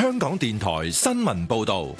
香港電台新聞報道。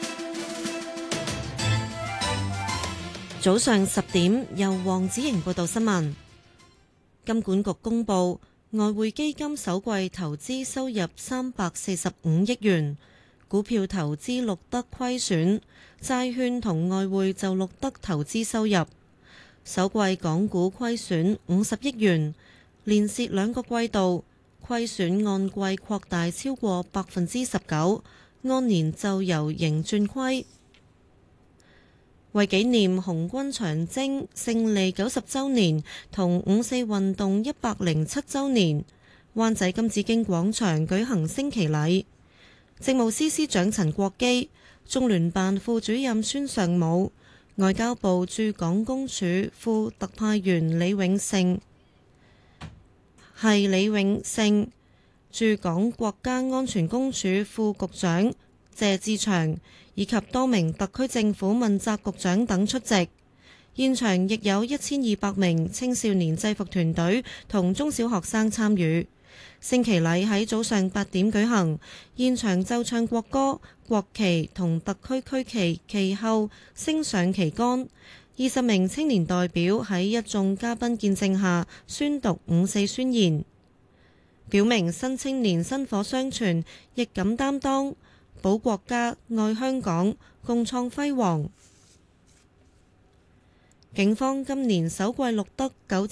早上10點，由黃子瑩報道新聞。金管局公布外匯基金首季投資收入345億元，股票投資錄得虧損，債券同外匯就錄得投資收入。首季港股虧損50億元，連蝕2個季度，虧損按季擴大超過19%，按年就由盈轉虧。為紀念紅軍長征勝利90週年同五四運動107週年，灣仔金紫荊廣場舉行升旗禮。政務司司長陳國基、中聯辦副主任孫尚武、外交部駐港公署副特派員李永勝、駐港國家安全公署副局長謝志祥以及多名特區政府問責局長等出席，現場亦有1200名青少年制服團隊同中小學生參與。升旗禮喺早上8點舉行，現場奏唱國歌、國旗同特區區旗，其後升上旗杆。20名青年代表喺一眾嘉賓見證下宣讀五四宣言，表明新青年薪火相傳，亦敢擔當，保國家、愛香港，共創輝煌。警方今年首季錄得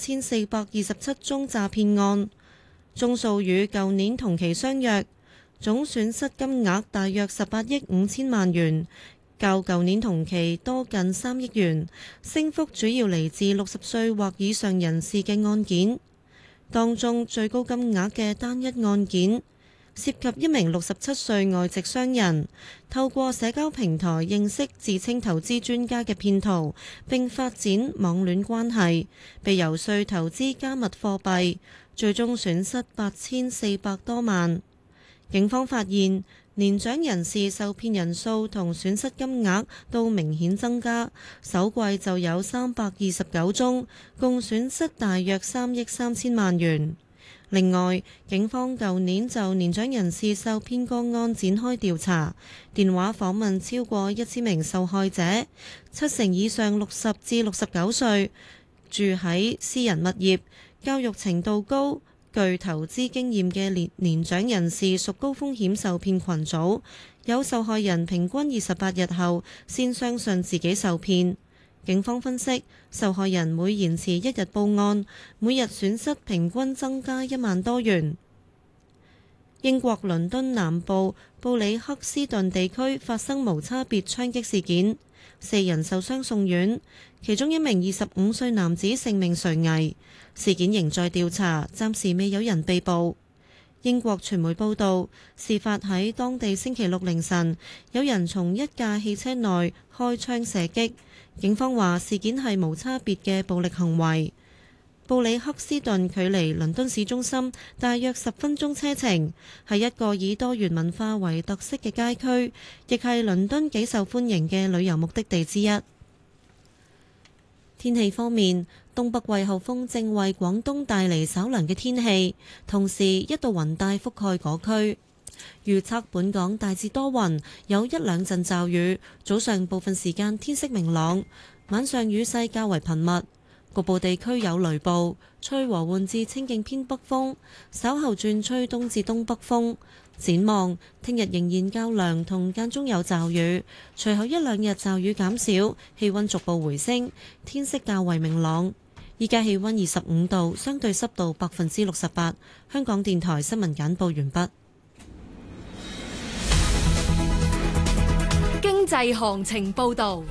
9427宗詐騙案，宗數與舊年同期相若，總損失金額大約18億5千萬元，較舊年同期多近3億元，升幅主要嚟自60歲或以上人士嘅案件。當中最高金額嘅單一案件，涉及一名67歲外籍商人，透過社交平台認識自稱投資專家嘅騙徒，並發展網戀關係，被遊說投資加密貨幣，最終損失8400多萬。警方發現年長人士受騙人數同損失金額都明顯增加，首季就有329宗，共損失大約3億3千萬元。另外，警方舊年就年長人士受騙個案展開調查，電話訪問超過1000名受害者，70%以上60至69歲，住喺私人物業，教育程度高，具投資經驗嘅年長人士屬高風險受騙群組，有受害人平均28日後先相信自己受騙。警方分析，受害人每延遲1日報案，每日損失平均增加1萬多元。英國倫敦南部布里克斯頓地區發生無差別槍擊事件，4人受傷送院，其中一名25歲男子性命垂危。事件仍在調查，暫時未有人被捕。英國傳媒報道，事發喺當地星期六凌晨，有人從一架汽車內開槍射擊。警方話事件係無差別嘅暴力行為。布里克斯頓距離倫敦市中心大約10分鐘車程，係一個以多元文化為特色嘅街區，亦係倫敦幾受歡迎嘅旅遊目的地之一。天氣方面，東北季候風正為廣東帶嚟稍涼嘅天氣，同時一道雲帶覆蓋嗰區。預測本港大致多雲，有1兩陣驟雨，早上部分時間天色明朗，晚上雨勢較為頻密，局部地區有雷暴，吹和緩至清勁偏北風，稍後轉吹東至東北風。展望聽日仍然較涼，同間中有驟雨，隨後1兩日驟雨減少，氣溫逐步回升，天色較為明朗。依家氣溫25度，相對濕度68%。香港電台新聞簡報完畢。 經濟行情報道。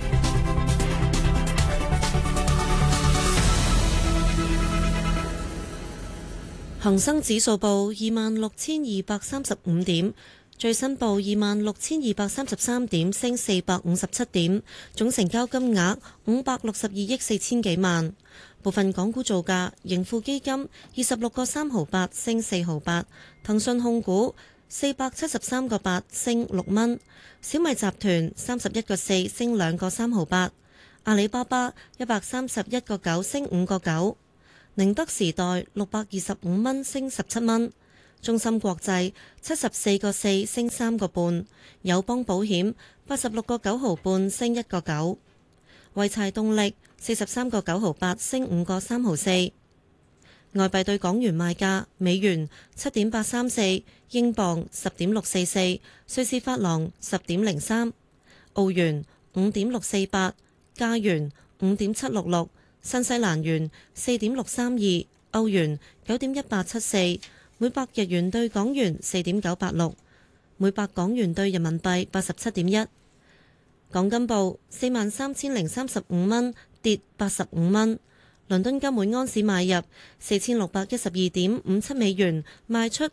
恒生指數報26,235點，最新報26,233點，升457點，總成交金額562億4千幾萬。部分港股造價：盈富基金26個3毫8升4毫8，騰訊控股473個8升6蚊，小米集團31個4升2個3毫8，阿里巴巴131個9升5個9。寧德時代625蚊升17蚊， 中芯國際74個4升3個半，友邦保險86個9毫半升1個9，濰柴動力43個9毫8升5個3毫4。外幣對港元賣價：美元7.834，英鎊10.644，瑞士法郎10.03，澳元5.648，加元5.766，新西蘭元4.632，歐元9.1874，每百日元對港元4.986，每百港元對人民幣87.1。港金報43,035蚊，跌85蚊。倫敦金每盎司買入4612.57美元，賣出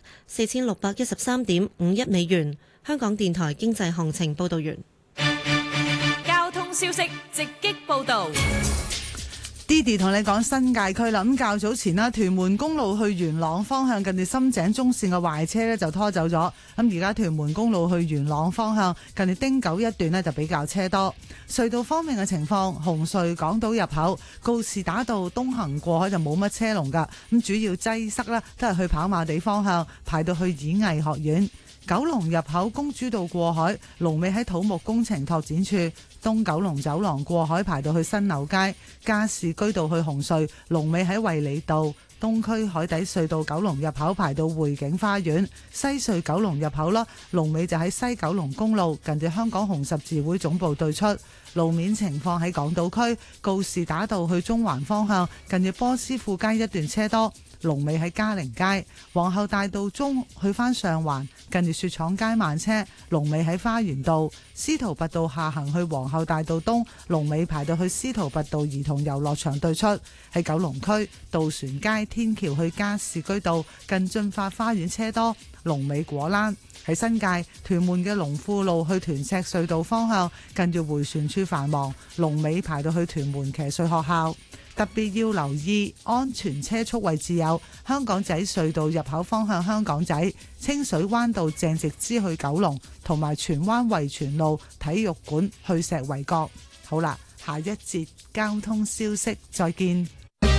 4613.51美元。香港電台經濟行情報道完。 交通消息直擊報道。 Didi 同你講新界區啦，咁較早前啦，屯門公路去元朗方向近住深井中線嘅壞車呢就拖走咗，咁而家屯門公路去元朗方向近住汀九一段呢就比較車多。隧道方面嘅情況，紅隧港島入口告士打道東行過海就冇乜車龍噶，咁主要擠塞啦，都係去跑馬地方向排到去演藝學院。九龍入口公主道過海，龍尾喺土木工程拓展處；東九龍走廊過海排到去新樓街，加士居道去紅隧，龍尾喺衛理道；東區海底隧道九龍入口排到匯景花園，西隧九龍入口啦，龍尾就喺西九龍公路近住香港紅十字會總部對出。路面情況喺港島區告士打道去中環方向近住波斯富街一段車多，龍尾喺嘉寧街；皇后大道中去返上環近住雪廠街慢車，龍尾喺花園道；司徒拔道下行去皇后大道東，龍尾排到去司徒拔道兒童遊樂場對出。喺九龍區渡船街天橋去加士居道近駿發花園車多，龍尾果欄。喺新界屯門嘅龍富路去屯赤隧道方向近住迴旋處繁忙，龍尾排到去屯門騎術學校。特別要留意安全車速位置有香港仔隧道入口方向香港仔、清水灣道正直支去九龍，同埋荃灣維荃路體育館去石圍角。好啦，下一節交通消息再見。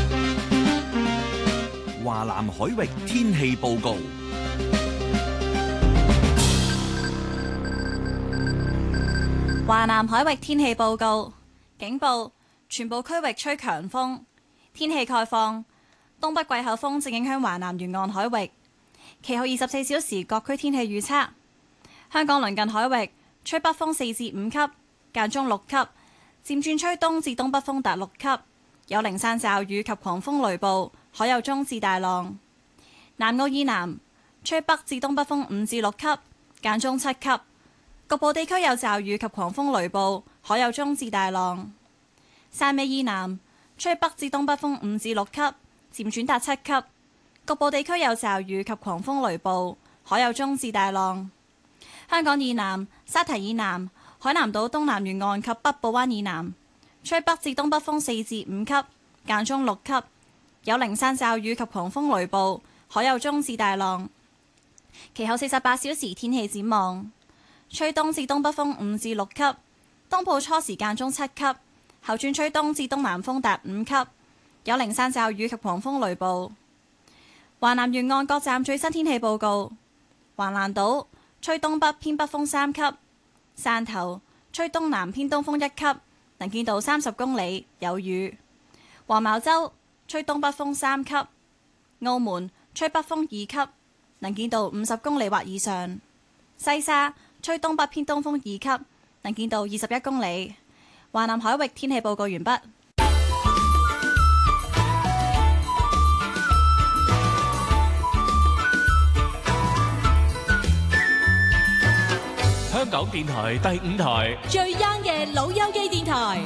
華南海域天氣報告。 華南海域天氣報告，警報，全部區域吹強風。天氣概況，東北季候風正影響華南沿岸海域。其後24小時各區天氣預測：香港鄰近海域吹北風4至5級，間中6級，漸轉吹東至東北風達6級，有零散驟雨及狂風雷暴，海有中至大浪。南澳以南吹北至東北風5至6級，間中7級。局部地區有驟雨及狂風雷暴，海有中至大浪。汕尾以南吹北至東北風5至6級，漸轉達7級。局部地區有驟雨及狂風雷暴，海有中至大浪。香港以南沙堤以南、海南島東南沿岸及北部灣以南吹北至東北風4至5級，間中6級，有零散驟雨及狂風雷暴，海有中至大浪。其後48小時天氣展望。吹東至東北風5至6級，東部初時間中7級，後轉吹東至東南風達5級，有零散驟雨及狂風雷暴。華南沿岸各站最新天氣報告：橫瀾島吹東北偏北風3級，汕頭吹東南偏東風1級，能見度30公里，有雨；黃茅洲吹東北風3級，澳門吹北風2級，能見度50公里或以上；西沙吹東北偏東風2級，能見度21公里。華南海域天氣報告完畢。 香港電台第5台最 young 嘅老友記電台。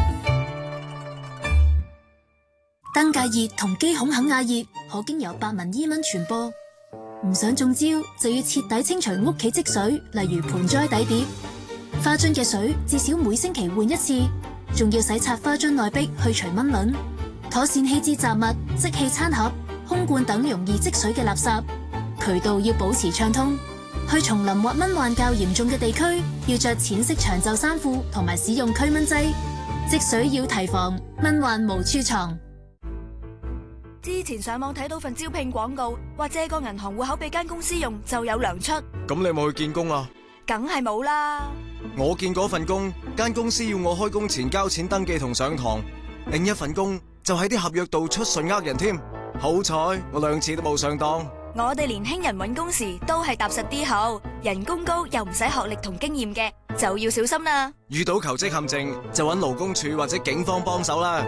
登革熱同肌孔肯亞熱可經由白紋伊蚊傳播。唔想中招，就要徹底清除屋企積水，例如盆栽底碟、花樽嘅水，至少每星期換一次，仲要洗刷花樽內壁去除蚊卵，妥善棄置雜物、即棄餐盒、空罐等容易積水嘅垃圾，渠道要保持暢通。去叢林或蚊患較嚴重嘅地區，要着淺色長袖衫褲同埋使用驅蚊劑。積水要提防，蚊患無處藏。 之前上網睇到份招聘廣告，話借個銀行戶口俾間公司用就有糧出。 咁你有冇去見工啊？ 梗係冇啦。 我見嗰份工，間公司要我開工前交錢登記同上堂，另一份工就喺啲合約度出信呃人添。好彩我2次都冇上當。 我哋年輕人揾工時都係踏實啲好，人工高又唔使學歷同經驗嘅就要小心啦。 遇到求職陷阱就揾勞工處或者警方幫手啦。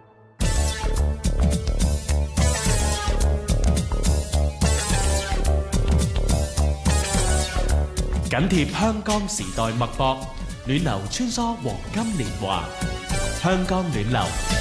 緊貼香港時代脈搏，暖流穿梭黃金年華，香港暖流。